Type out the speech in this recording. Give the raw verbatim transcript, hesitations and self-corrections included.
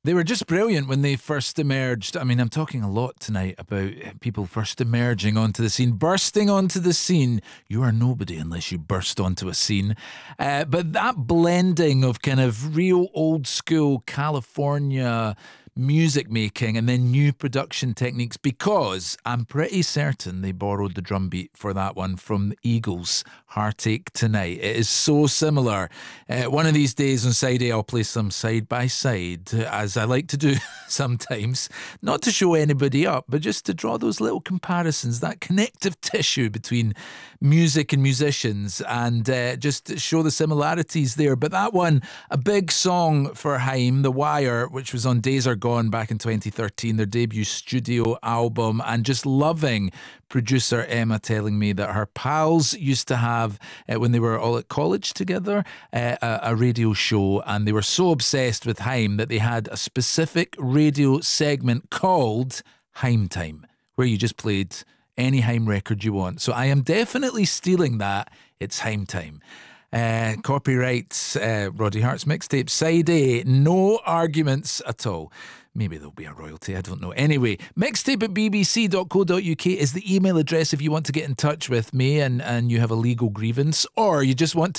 They were just brilliant when they first emerged. I mean, I'm talking a lot tonight about people first emerging onto the scene, bursting onto the scene. You are nobody unless you burst onto a scene. Uh, but that blending of kind of real old school California music making and then new production techniques, because I'm pretty certain they borrowed the drum beat for that one from the Eagles' Heartache Tonight. It is so similar. Uh, one of these days on Side A, I'll play some side by side, as I like to do sometimes, not to show anybody up, but just to draw those little comparisons, that connective tissue between music and musicians, and uh, just show the similarities there. But that one, a big song for Haim, The Wire, which was on Days Are Gone back in twenty thirteen, their debut studio album, and just loving producer Emma telling me that her pals used to have, uh, when they were all at college together, uh, a, a radio show, and they were so obsessed with Haim that they had a specific radio segment called Haim Time, where you just played any Haim record you want. So I am definitely stealing that. It's Haim Time. Uh, copyright uh, Roddy Hart's mixtape, Side A, no arguments at all. Maybe there'll be a royalty, I don't know. Anyway, mixtape at b b c dot co dot u k is the email address if you want to get in touch with me and, and you have a legal grievance, or you just want to